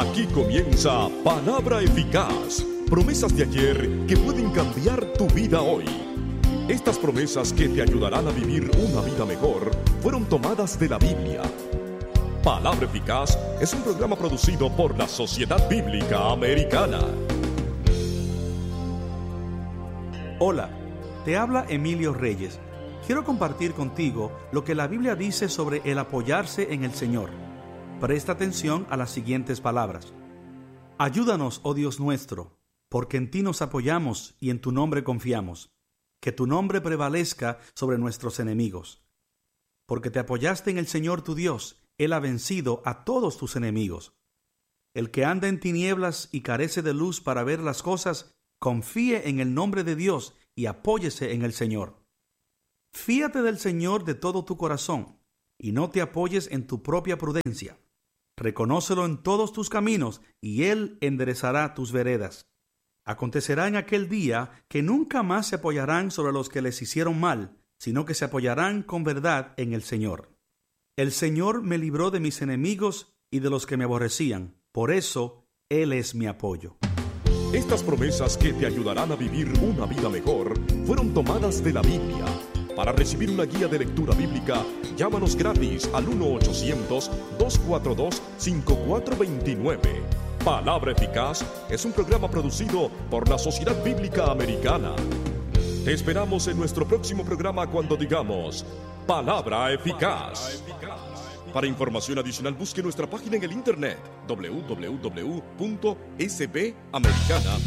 Aquí comienza Palabra Eficaz. Promesas de ayer que pueden cambiar tu vida hoy. Estas promesas que te ayudarán a vivir una vida mejor fueron tomadas de la Biblia. Palabra Eficaz es un programa producido por la Sociedad Bíblica Americana. Hola, te habla Emilio Reyes. Quiero compartir contigo lo que la Biblia dice sobre el apoyarse en el Señor. Presta atención a las siguientes palabras. Ayúdanos, oh Dios nuestro, porque en ti nos apoyamos y en tu nombre confiamos. Que tu nombre prevalezca sobre nuestros enemigos. Porque te apoyaste en el Señor tu Dios, Él ha vencido a todos tus enemigos. El que anda en tinieblas y carece de luz para ver las cosas, confíe en el nombre de Dios y apóyese en el Señor. Fíate del Señor de todo tu corazón y no te apoyes en tu propia prudencia. Reconócelo en todos tus caminos y Él enderezará tus veredas. Acontecerá en aquel día que nunca más se apoyarán sobre los que les hicieron mal, sino que se apoyarán con verdad en el Señor. El Señor me libró de mis enemigos y de los que me aborrecían. Por eso, Él es mi apoyo. Estas promesas que te ayudarán a vivir una vida mejor fueron tomadas de la Biblia. Para recibir una guía de lectura bíblica, llámanos gratis al 1-800-242-5429. Palabra Eficaz es un programa producido por la Sociedad Bíblica Americana. Te esperamos en nuestro próximo programa cuando digamos Palabra Eficaz. Para información adicional busque nuestra página en el internet www.sbamericana.org.